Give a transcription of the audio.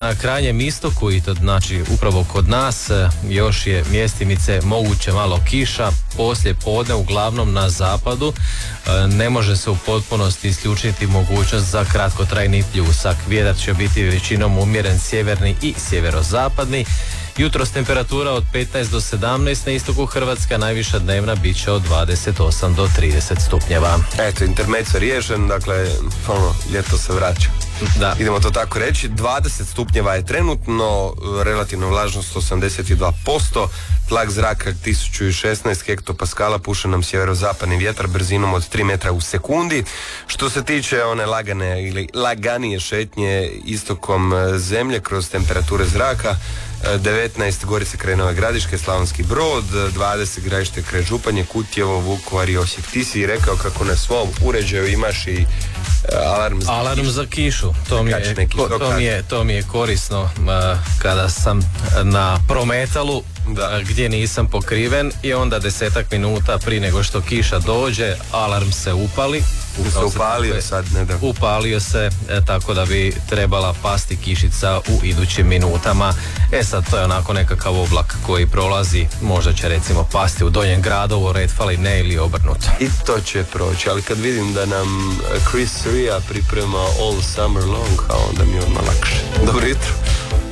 na krajnjem istoku i to znači upravo kod nas još je mjestimice moguće malo kiša, poslije podne uglavnom na zapadu. Ne može se u potpunosti isključiti mogućnost za kratkotrajni pljusak. Vjetar će biti većinom umjeren sjeverni i sjeverozapadni. Jutros temperatura od 15 do 17 na istoku Hrvatske, najviša dnevna bit će od 28 do 30 stupnjeva. Eto, intermezzo riješen, dakle, ljeto se vraća. Da. Idemo to tako reći. 20 stupnjeva je trenutno, relativna vlažnost 82%, tlak zraka 1016 hektopaskala, puše nam sjeverozapadni vjetar brzinom od 3 metra u sekundi. Što se tiče one lagane ili laganije šetnje istokom zemlje kroz temperature zraka, 19 Gorice kraj Nove Gradiške, Slavonski Brod, 20 Gradište kraj Županje, Kutjevo, Vukovar i Osijek. Ti si rekao kako na svom uređaju imaš i alarm za kišu. To mi je korisno kada sam na prometalu gdje nisam pokriven i onda 10 minuta prije nego što kiša dođe alarm se upali. Upalio se, tako da bi trebala pasti kišica u idućim minutama. Sad to je onako nekakav oblak koji prolazi, možda će recimo pasti u Donjem Gradovu, Redfall ne ili obrnuto. I to će proći, ali kad vidim da nam Chris Ria priprema All Summer Long, a onda mi je odmah lakše. Dobro jutro.